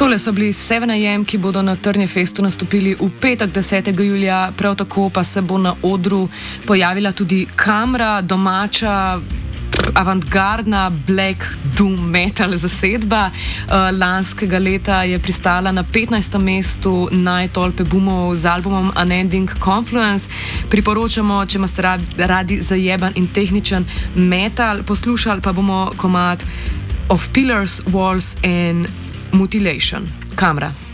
Tole so bili 7am, ki bodo na Trnjefestu nastopili v petek 10. julija, prav tako pa se bo na odru pojavila tudi Kamra, domača avantgardna black doom metal zasedba. Lanskega leta je pristala na 15. mestu najtolpe boomov z albumom Unending Confluence. Priporočamo, če imate radi zajeban in tehničen metal, poslušali pa bomo komad Of Pillars, Walls and Mutilation. Kamra.